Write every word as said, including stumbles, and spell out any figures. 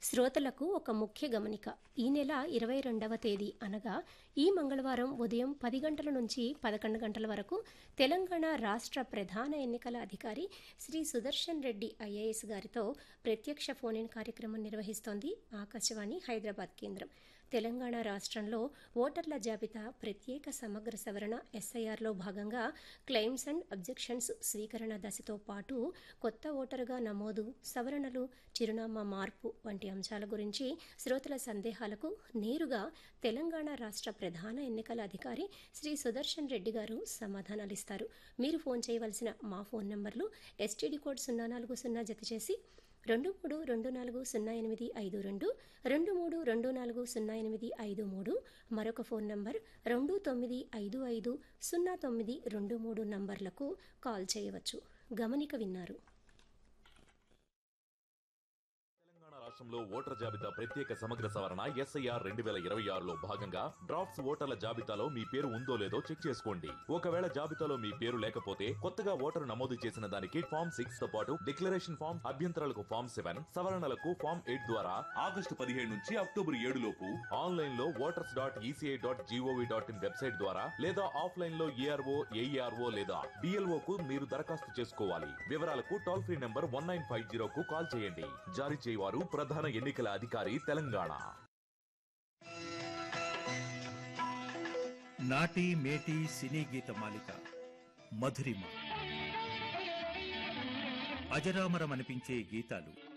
శ్రోతలకు ఒక ముఖ్య గమనిక. ఈ నెల ఇరవై రెండవ తేదీ అనగా ఈ మంగళవారం ఉదయం పది గంటల నుంచి పదకొండు గంటల వరకు తెలంగాణ రాష్ట్ర ప్రధాన ఎన్నికల అధికారి శ్రీ సుదర్శన్ రెడ్డి ఐఏఎస్ గారితో ప్రత్యక్ష ఫోన్ ఇన్ కార్యక్రమం నిర్వహిస్తోంది ఆకాశవాణి హైదరాబాద్ కేంద్రం. తెలంగాణ రాష్ట్రంలో ఓటర్ల జాబితా ప్రత్యేక సమగ్ర సవరణ ఎస్ఐఆర్లో భాగంగా క్లెయిమ్స్ అండ్ అబ్జెక్షన్స్ స్వీకరణ దశతో పాటు కొత్త ఓటరుగా నమోదు, సవరణలు, చిరునామా మార్పు వంటి అంశాల గురించి శ్రోతల సందేహాలకు నేరుగా తెలంగాణ రాష్ట్ర ప్రధాన ఎన్నికల అధికారి శ్రీ సుదర్శన్ రెడ్డి గారు సమాధానాలిస్తారు. మీరు ఫోన్ చేయవలసిన మా ఫోన్ నంబర్లు ఎస్టీడీ కోడ్ సున్నా నాలుగు సున్నా జత చేసి రెండు మూడు రెండు నాలుగు సున్నా ఎనిమిది ఐదు రెండు రెండు మూడు రెండు నాలుగు సున్నా ఎనిమిది ఐదు మూడు మరొక ఫోన్ నంబర్ రెండు తొమ్మిది ఐదు ఐదు సున్నా తొమ్మిది రెండు మూడు నంబర్లకు కాల్ చేయవచ్చు. గమనిక విన్నారు. రాష్ట్రంలో ఓటర్ జాబితా ప్రత్యేక సమగ్ర సవరణ ఎస్ఐఆర్ రెండు వేల ఇరవై ఆరులో భాగంగా డ్రాఫ్ట్స్ ఓటర్ల జాబితాలో మీ పేరు ఉందో లేదో చెక్ చేసుకోండి. ఒకవేళ జాబితాలో మీ పేరు లేకపోతే కొత్తగా ఓటరు నమోదు చేసిన దానికి ఫామ్ సిక్స్ తో పాటు డిక్లరేషన్ ఫామ్, అభ్యంతరాలకు ఫామ్ సెవెన్, సవరణలకు ఫామ్ ఎయిట్ ద్వారా ఆగస్టు పదిహేడు నుంచి అక్టోబర్ ఏడు లోపు ఆన్లైన్ లో voters dot ECI dot GOV dot in website ద్వారా లేదా ఆఫ్లైన్ లో ఏఆర్ఓ, ఏఈఆర్ఓ లేదా డిఎల్ఓ కు మీరు దరఖాస్తు చేసుకోవాలి. వివరాలకు toll free number one nine five zero కు కాల్ చేయండి. జారీ చేయవారు ప్రధాన ఎన్నికల అధికారి తెలంగాణ. నాటి మేటి సినీ గీత మాలిక మధురిమ. అజరామరమనిపించే గీతాలు